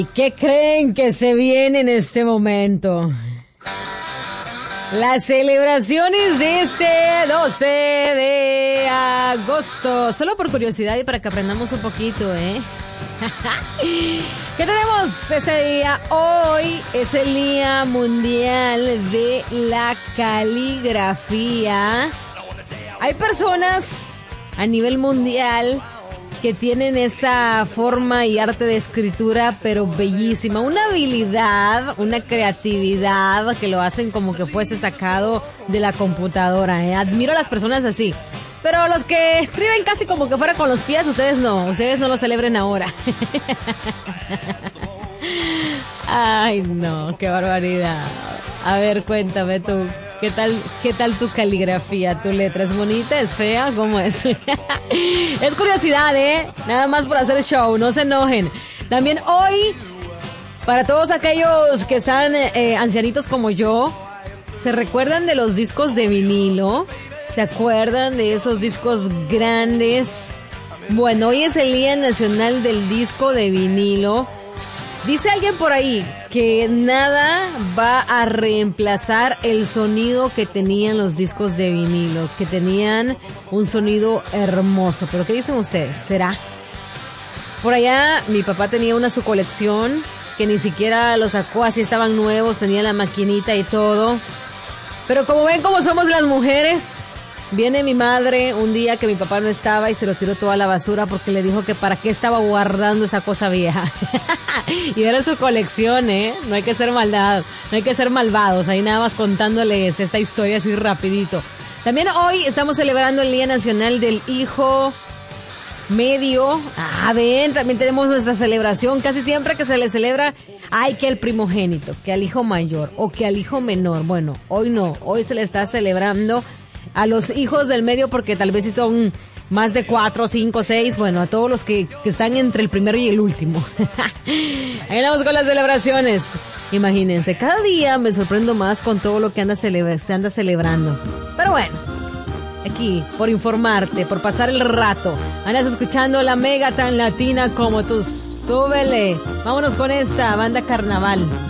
¿Qué creen que se viene en este momento? Las celebraciones de este 12 de agosto. Solo por curiosidad y para que aprendamos un poquito, ¿eh? ¿Qué tenemos ese día? Hoy es el Día Mundial de la Caligrafía. Hay personas a nivel mundial que tienen esa forma y arte de escritura, pero bellísima. Una habilidad, una creatividad que lo hacen como que fuese sacado de la computadora, ¿eh? Admiro a las personas así. Pero los que escriben casi como que fuera con los pies, ustedes no lo celebren ahora. Ay, no, qué barbaridad. A ver, cuéntame tú. ¿Qué tal tu caligrafía? ¿Tu letra es bonita? ¿Es fea? ¿Cómo es? Es curiosidad, ¿eh? Nada más por hacer show, no se enojen. También hoy, para todos aquellos que están ancianitos como yo, ¿se recuerdan de los discos de vinilo? ¿Se acuerdan de esos discos grandes? Bueno, hoy es el Día Nacional del Disco de Vinilo. Dice alguien por ahí que nada va a reemplazar el sonido que tenían los discos de vinilo, que tenían un sonido hermoso. ¿Pero qué dicen ustedes? ¿Será? Por allá mi papá tenía su colección, que ni siquiera lo sacó, así estaban nuevos, tenía la maquinita y todo. Pero como ven cómo somos las mujeres, viene mi madre un día que mi papá no estaba y se lo tiró toda la basura porque le dijo que para qué estaba guardando esa cosa vieja. Y era su colección, ¿eh? No hay que ser maldad, no hay que ser malvados. Ahí nada más contándoles esta historia así rapidito. También hoy estamos celebrando el Día Nacional del Hijo Medio. Ven, también tenemos nuestra celebración. Casi siempre que se le celebra, hay que al primogénito, que al hijo mayor o que al hijo menor. Bueno, hoy no, hoy se le está celebrando a los hijos del medio porque tal vez si son más de 4, 5, 6, bueno, a todos los que están entre el primero y el último. Ahí vamos con las celebraciones. Imagínense, cada día me sorprendo más con todo lo que se anda celebrando. Pero bueno, aquí, por informarte, por pasar el rato, andas escuchando la mega tan latina como tú. Súbele. Vámonos con esta banda Carnaval.